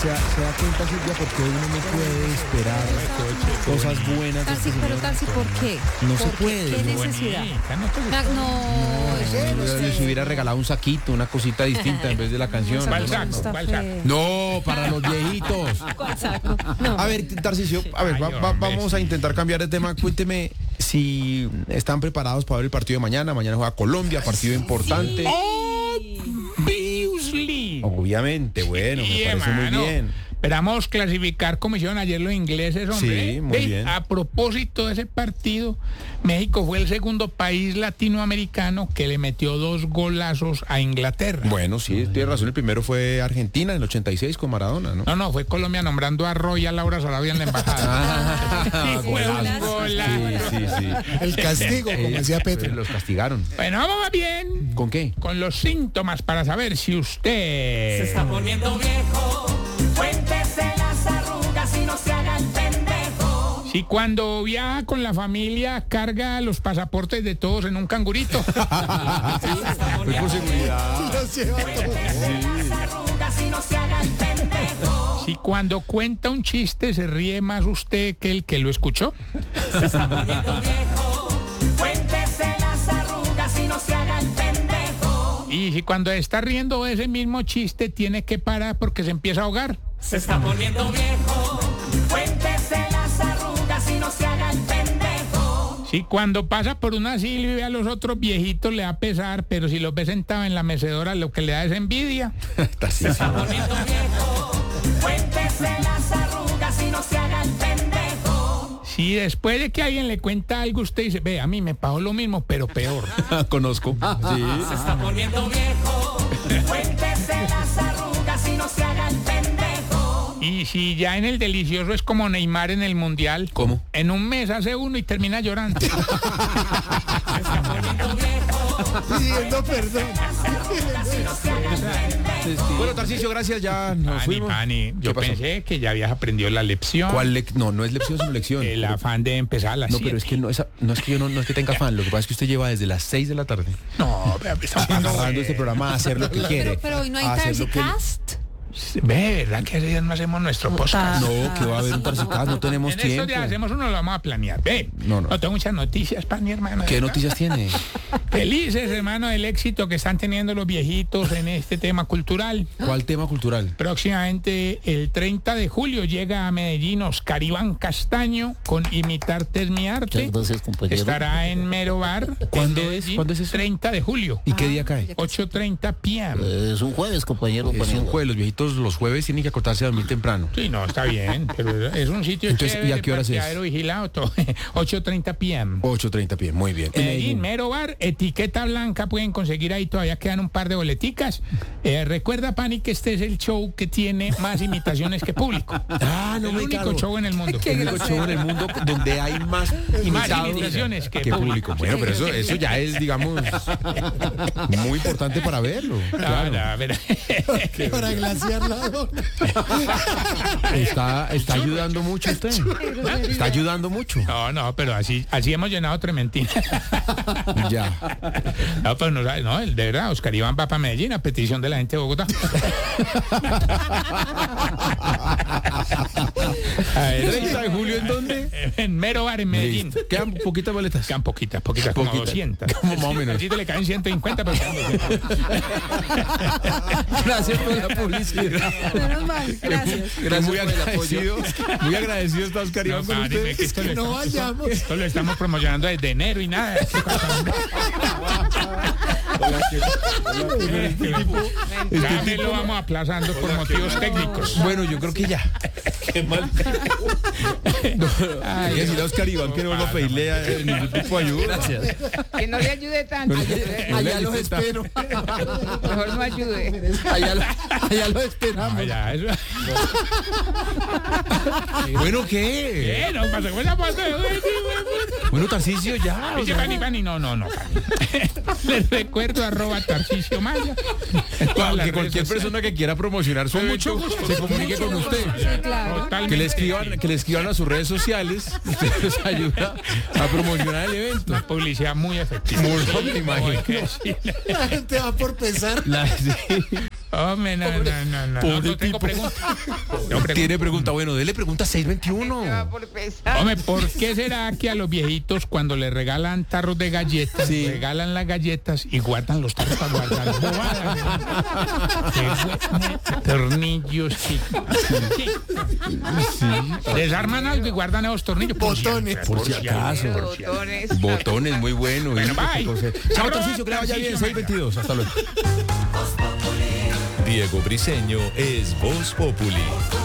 se da cuenta, Silvia, porque uno no puede esperar cosas buenas. Tarsi, pero Tarsi, ¿por qué? No se ¿Por qué? puede. ¿Qué necesidad? No, eso no Les hubiera regalado un saquito, una cosita distinta en vez de la canción. ¿Cuál saco? Está ¿Cuál feo. saco? No, para los viejitos. ¿Cuál saco? No. A ver, Tarcisio, vamos a intentar cambiar de tema. Cuénteme si están preparados para ver el partido de mañana. Mañana juega Colombia, partido importante. Obviously. Obviamente, bueno, me Sí, parece muy hermano. bien. Esperamos clasificar como hicieron ayer los ingleses, hombre. Sí, muy bien. A propósito de ese partido, México fue el segundo país latinoamericano que le metió 2 golazos a Inglaterra. Bueno, sí, tiene razón. El primero fue Argentina en el 86 con Maradona, ¿no? No, fue Colombia nombrando a Roy y a Laura Sarabia en la embajada. Ah, Sí, fue un golazo. golazo. Sí. El castigo, como decía Petro. Los castigaron. Bueno, vamos más bien ¿Con qué? con los síntomas para saber si usted... Se está poniendo viejo, cuéntese las arrugas y no se haga el pendejo. Si cuando viaja con la familia carga los pasaportes de todos en un cangurito. Fue por seguridad. Los lleva todos. Cuéntese las arrugas y no se haga el pendejo. Si cuando cuenta un chiste se ríe más usted que el que lo escuchó. Se está poniendo viejo, cuéntese las arrugas y no se haga el pendejo. Y si cuando está riendo ese mismo chiste tiene que parar porque se empieza a ahogar. Se está poniendo viejo, cuéntese las arrugas y no se haga el pendejo. Si cuando pasa por un asilo y ve a los otros viejitos le da pesar, pero si los ve sentados en la mecedora lo que le da es envidia. Se está poniendo viejo, cuéntese las arrugas y no se haga el pendejo. Si después de que alguien le cuenta algo usted dice, ve, a mí me pasó lo mismo, pero peor. Conozco. Sí. Se está poniendo viejo, cuéntese las arrugas y no se haga el pendejo. Y si ya en el delicioso es como Neymar en el Mundial. ¿Cómo? En un mes hace uno y termina llorando. Se está poniendo viejo, Pidiendo perdón. arrugas y no se haga el pendejo. Bueno, Tarcisio, gracias. Ya nos fuimos. Pani, yo ¿Qué pasó? pensé que ya habías aprendido la lección. No es lección, sino lección. El afán de empezar a las No, pero es que no es que yo no es que tenga afán. Lo que pasa es que usted lleva desde las 6 de la tarde No, pero estamos hablando agarrando este programa a hacer lo que quiere. Pero hoy no hay a hacer Tarsi lo que- Cast. Ve, ¿verdad que ese día no hacemos nuestro podcast? No, que va a haber un Tarcicast, no tenemos En estos tiempo. días hacemos uno, lo vamos a planear. Ve, No. tengo muchas noticias para mi hermano. ¿Qué noticias tiene? Felices, hermano, del éxito que están teniendo los viejitos en este tema cultural. ¿Cuál tema cultural? Próximamente, el 30 de julio, llega a Medellín Oscar Iván Castaño con Imitarte es mi arte. Muchas gracias, compañero. Estará en Mero Bar. ¿Cuándo en es? Medellín, ¿Cuándo es eso? 30 de julio. ¿Y qué día cae? 8:30 p.m. Es un jueves, compañero. Es un jueves, los viejitos los jueves tienen que acostarse a dormir temprano. Sí, no, está bien, pero es un sitio Entonces, chévere, ¿y a qué horas es? parqueadero vigilado, todo. 8:30 p.m. 8:30 p.m., muy bien. Medellín, Mero Bar, etiqueta blanca, pueden conseguir ahí, todavía quedan un par de boleticas. Recuerda, Pani, que este es el show que tiene más imitaciones que público. Ah, no el me único cago. show en el mundo. El único show en el mundo donde hay más imitados imitaciones que público. público. Bueno, pero eso ya es, digamos, muy importante para verlo. Claro, Claro. a ver. Para glaciar la dona. Está ayudando mucho usted. Está ayudando mucho. No, pero así hemos llenado Trementina. Ya. No, pero no, de verdad, Oscar Iván va para Medellín a petición de la gente de Bogotá. A ver, 30 de julio, ¿en dónde? En Mero Bar, en Medellín. Listo. Quedan poquitas boletas. Quedan poquitas, como Poquitas. 200. Como más o menos. Así te le caen 150, pero quedan 200. Gracias por la publicidad. Menos mal, gracias. Gracias muy agradecido. Muy agradecido está Oscar Iván con Pani, ve usted. que esto Que no vayamos. esto lo estamos promocionando desde enero y nada. Ya me lo vamos aplazando por motivos técnicos. Bueno, yo creo que ya. Qué mal. Hay que decirle a Oscar Iván que no vuelva a pedirle ningún tipo de ayuda. Gracias. Que no le ayude tanto. Allá los espero. Mejor no ayude. Allá los esperamos. Ya, eso. Bueno, ¿qué? No pasa con esa parte. Bueno, Tarcisio, ya. o Dice sea, Pani, no, Pani. Les recuerdo @Tarcisio Maya. que cualquier persona que quiera promocionar su evento se comunique con usted. Claro. Que le escriban a sus redes sociales. Usted les ayuda a promocionar el evento. Publicidad muy efectiva. Muy, me imagino. La gente va por pesar. Sí. Hombre, no. No tengo pregunta. Tiene pregunta, bueno, dele pregunta Se va 621. por pesar. Hombre, ¿por qué será que a los viejitos cuando les regalan tarros de galletas, regalan las galletas y guardan los tarros para guardar bobadas? Tornillos, desarman algo y guardan esos tornillos. Botones. Por si acaso. Botones. Botones, muy bueno. Bueno, bye. Chao, Tarcisio, que le vaya bien. 622. Hasta luego. Diego Briseño es Voz Populi.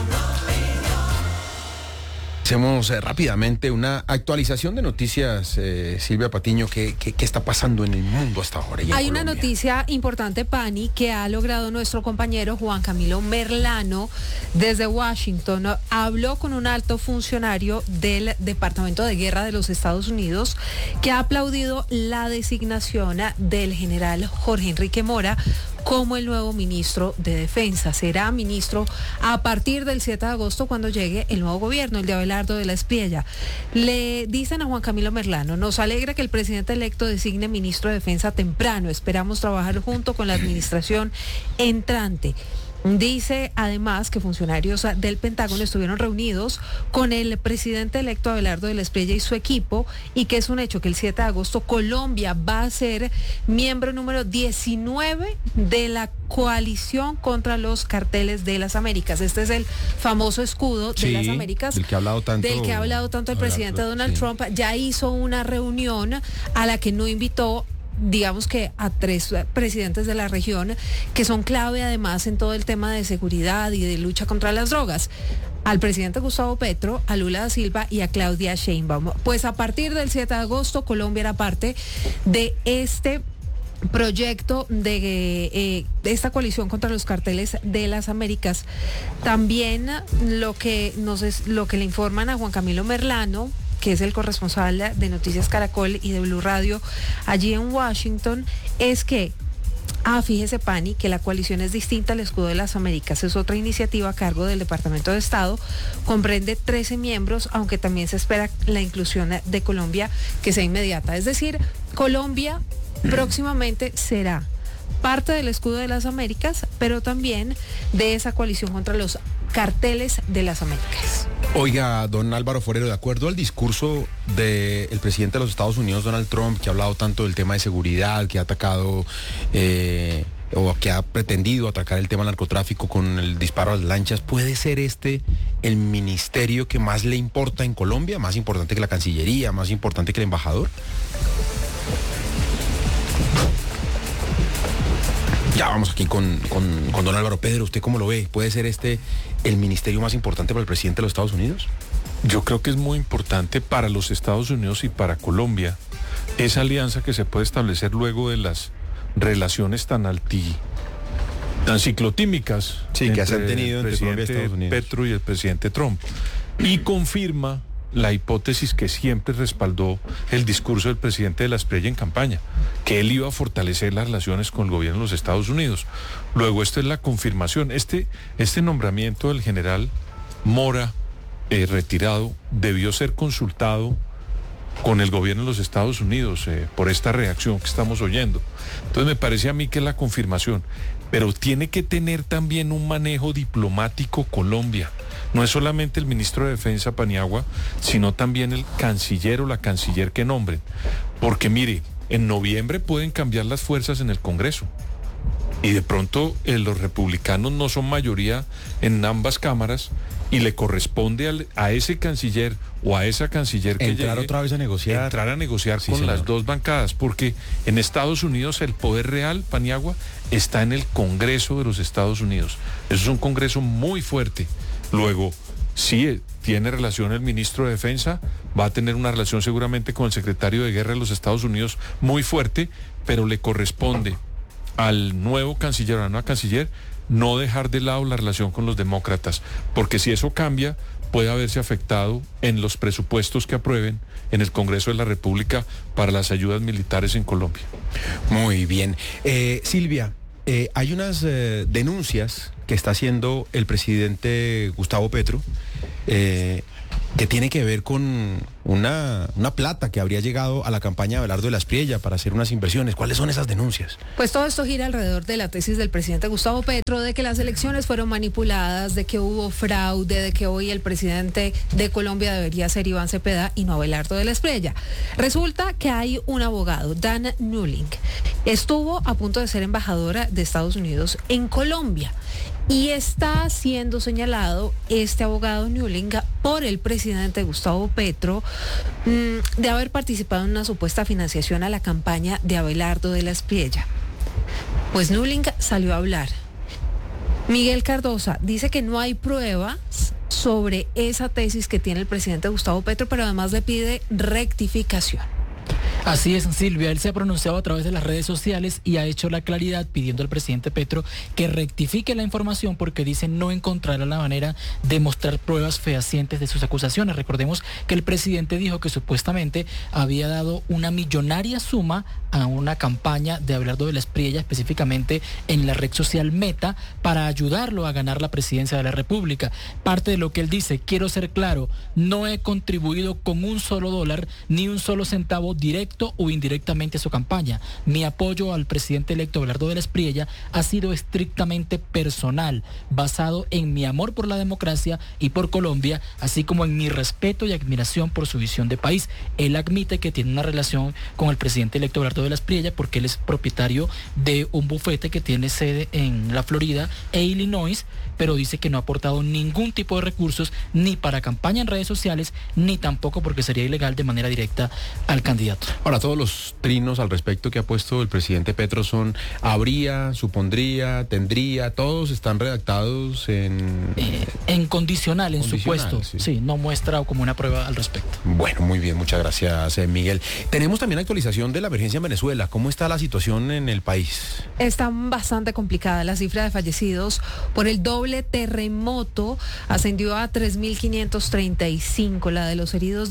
Hacemos rápidamente una actualización de noticias, Silvia Patiño, ¿qué está pasando en el mundo hasta ahora? y en Hay una Colombia? noticia importante, Pani, que ha logrado nuestro compañero Juan Camilo Merlano desde Washington. Habló con un alto funcionario del Departamento de Guerra de los Estados Unidos que ha aplaudido la designación del general Jorge Enrique Mora como el nuevo ministro de Defensa. Será ministro a partir del 7 de agosto cuando llegue el nuevo gobierno, el de Abelardo de la Espriella. Le dicen a Juan Camilo Merlano: nos alegra que el presidente electo designe ministro de Defensa temprano. Esperamos trabajar junto con la administración entrante. Dice además que funcionarios del Pentágono estuvieron reunidos con el presidente electo Abelardo de la Espriella y su equipo, y que es un hecho que el 7 de agosto Colombia va a ser miembro número 19 de la coalición contra los carteles de las Américas. Este es el famoso escudo de las Américas, del que ha hablado tanto el presidente Donald Trump. Ya hizo una reunión a la que no invitó, digamos que a 3 presidentes de la región que son clave además en todo el tema de seguridad y de lucha contra las drogas: al presidente Gustavo Petro, a Lula da Silva y a Claudia Sheinbaum. Pues a partir del 7 de agosto Colombia era parte de este proyecto de esta coalición contra los carteles de las Américas. También lo que le informan a Juan Camilo Merlano, que es el corresponsal de Noticias Caracol y de Blue Radio allí en Washington, es que, fíjese, Pani, que la coalición es distinta al escudo de las Américas. Es otra iniciativa a cargo del Departamento de Estado. Comprende 13 miembros, aunque también se espera la inclusión de Colombia que sea inmediata. Es decir, Colombia próximamente será parte del escudo de las Américas, pero también de esa coalición contra los carteles de las Américas. Oiga, don Álvaro Forero, de acuerdo al discurso del presidente de los Estados Unidos, Donald Trump, que ha hablado tanto del tema de seguridad, que ha atacado o que ha pretendido atacar el tema del narcotráfico con el disparo a las lanchas, ¿puede ser este el ministerio que más le importa en Colombia? ¿Más importante que la Cancillería? ¿Más importante que el embajador? Ya vamos aquí con don Álvaro. Pedro, ¿usted cómo lo ve? ¿Puede ser este el ministerio más importante para el presidente de los Estados Unidos? Yo creo que es muy importante para los Estados Unidos y para Colombia esa alianza que se puede establecer luego de las relaciones tan ciclotímicas que se han tenido entre Colombia y el Estados presidente Unidos. Petro y el presidente Trump, y confirma la hipótesis que siempre respaldó el discurso del presidente de la Espriella en campaña, que él iba a fortalecer las relaciones con el gobierno de los Estados Unidos. Luego, esta es la confirmación. Este nombramiento del general Mora, retirado, debió ser consultado con el gobierno de los Estados Unidos por esta reacción que estamos oyendo. Entonces me parece a mí que es la confirmación, pero tiene que tener también un manejo diplomático Colombia. No es solamente el ministro de Defensa, Paniagua, sino también el canciller o la canciller que nombren. Porque mire, en noviembre pueden cambiar las fuerzas en el Congreso. Y de pronto los republicanos no son mayoría en ambas cámaras y le corresponde a ese canciller o a esa canciller que entrar llegue, otra vez a negociar. entrar a negociar Sí, con señor. las dos bancadas, porque en Estados Unidos el poder real, Paniagua, está en el Congreso de los Estados Unidos. Eso es un Congreso muy fuerte. Luego, sí tiene relación el ministro de Defensa, va a tener una relación seguramente con el secretario de Guerra de los Estados Unidos muy fuerte, pero le corresponde al nuevo canciller, a la nueva canciller, no dejar de lado la relación con los demócratas, porque si eso cambia, puede haberse afectado en los presupuestos que aprueben en el Congreso de la República para las ayudas militares en Colombia. Muy bien. Silvia, hay unas denuncias que está haciendo el presidente Gustavo Petro que tiene que ver con una plata que habría llegado a la campaña de Abelardo de la Espriella para hacer unas inversiones. ¿Cuáles son esas denuncias? Pues todo esto gira alrededor de la tesis del presidente Gustavo Petro de que las elecciones fueron manipuladas, de que hubo fraude, de que hoy el presidente de Colombia debería ser Iván Cepeda y no Abelardo de la Espriella. Resulta que hay un abogado, Dan Newling, estuvo a punto de ser embajadora de Estados Unidos en Colombia. Y está siendo señalado este abogado Newling por el presidente Gustavo Petro de haber participado en una supuesta financiación a la campaña de Abelardo de la Espriella. Pues Newling salió a hablar. Miguel Cardosa dice que no hay pruebas sobre esa tesis que tiene el presidente Gustavo Petro, pero además le pide rectificación. Así es, Silvia, él se ha pronunciado a través de las redes sociales y ha hecho la claridad pidiendo al presidente Petro que rectifique la información porque dice no encontrar la manera de mostrar pruebas fehacientes de sus acusaciones. Recordemos que el presidente dijo que supuestamente había dado una millonaria suma a una campaña de Abelardo de la Espriella, específicamente en la red social Meta, para ayudarlo a ganar la presidencia de la República. Parte de lo que él dice, quiero ser claro, no he contribuido con un solo dólar ni un solo centavo directo o indirectamente a su campaña. Mi apoyo al presidente electo Abelardo de la Espriella ha sido estrictamente personal, basado en mi amor por la democracia y por Colombia, así como en mi respeto y admiración por su visión de país. Él admite que tiene una relación con el presidente electo Abelardo de la Espriella porque él es propietario de un bufete que tiene sede en la Florida e Illinois, pero dice que no ha aportado ningún tipo de recursos ni para campaña en redes sociales, ni tampoco porque sería ilegal de manera directa al candidato. Ahora, todos los trinos al respecto que ha puesto el presidente Petro son habría, supondría, tendría, todos están redactados en condicional, en supuesto. Sí, no muestra como una prueba al respecto. Bueno, muy bien, muchas gracias, Miguel. Tenemos también actualización de la emergencia en Venezuela. ¿Cómo está la situación en el país? Está bastante complicada. La cifra de fallecidos por el doble terremoto ascendió a 3.535, la de los heridos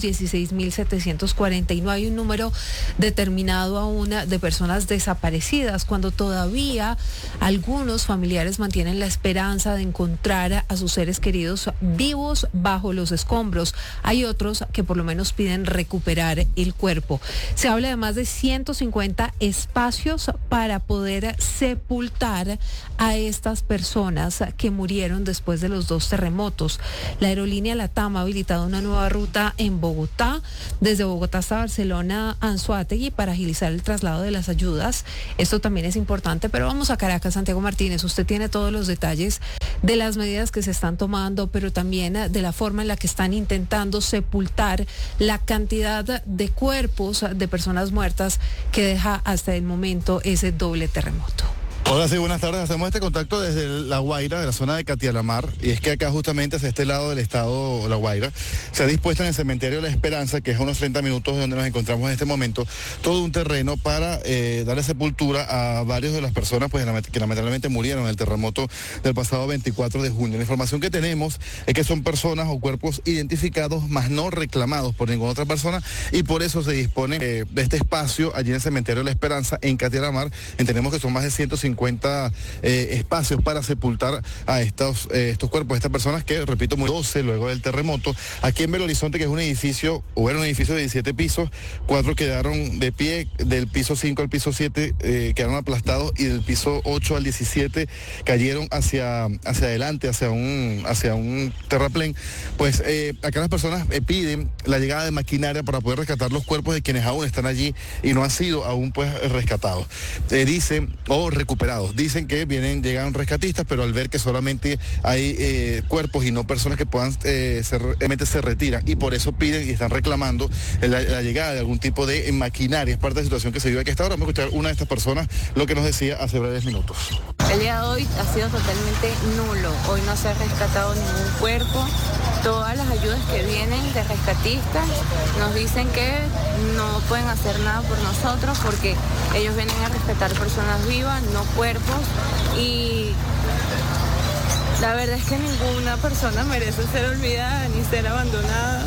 16.740 y no hay un número determinado aún de personas desaparecidas, cuando todavía algunos familiares mantienen la esperanza de encontrar a sus seres queridos vivos bajo los escombros. Hay otros que por lo menos piden recuperar el cuerpo. Se habla de más de 150 espacios para poder sepultar a estas personas que murieron después de los dos terremotos. La aerolínea LATAM ha habilitado una nueva ruta en Bogotá, desde Bogotá hasta Barcelona, Anzoátegui, para agilizar el traslado de las ayudas. Esto también es importante, pero vamos a Caracas. Santiago Martínez, usted tiene todos los detalles de las medidas que se están tomando, pero también de la forma en la que están intentando sepultar la cantidad de cuerpos de personas muertas que deja hasta el momento ese doble terremoto. Hola, sí, buenas tardes. Hacemos este contacto desde La Guaira, de la zona de Catialamar, y es que acá justamente hacia este lado del estado La Guaira se ha dispuesto en el cementerio La Esperanza, que es a unos 30 minutos de donde nos encontramos en este momento, todo un terreno para darle sepultura a varios de las personas pues, que lamentablemente murieron en el terremoto del pasado 24 de junio. La información que tenemos es que son personas o cuerpos identificados, más no reclamados por ninguna otra persona, y por eso se dispone de este espacio allí en el cementerio La Esperanza, en Catialamar. Entendemos que son más de 150 espacios para sepultar a estos cuerpos, estas personas que, repito, murieron 12 luego del terremoto. Aquí en Belo Horizonte, que es un edificio, o era un edificio de 17 pisos, 4 quedaron de pie, del piso 5 al piso 7 quedaron aplastados, y del piso 8 al 17 cayeron hacia adelante, hacia un terraplén. Pues acá las personas piden la llegada de maquinaria para poder rescatar los cuerpos de quienes aún están allí y no han sido aún pues rescatados. Dicen, o recuperados. Dicen que llegan rescatistas, pero al ver que solamente hay cuerpos y no personas que puedan se retiran, y por eso piden y están reclamando la llegada de algún tipo de maquinaria. Es parte de la situación que se vive aquí hasta ahora. Vamos a escuchar una de estas personas lo que nos decía hace breves minutos. El día de hoy ha sido totalmente nulo. Hoy no se ha rescatado ningún cuerpo. Todas las ayudas que vienen de rescatistas nos dicen que no pueden hacer nada por nosotros porque ellos vienen a rescatar personas vivas, no cuerpos, y la verdad es que ninguna persona merece ser olvidada ni ser abandonada,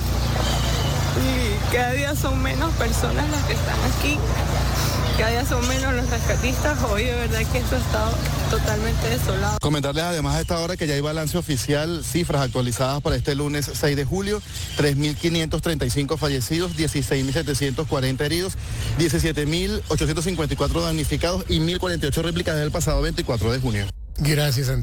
y cada día son menos personas las que están aquí, cada día son menos los rescatistas. Hoy de verdad que esto ha estado totalmente desolado. Comentarles además a esta hora que ya hay balance oficial, cifras actualizadas para este lunes 6 de julio, 3.535 fallecidos, 16.740 heridos, 17.854 damnificados y 1.048 réplicas del pasado 24 de junio. Gracias,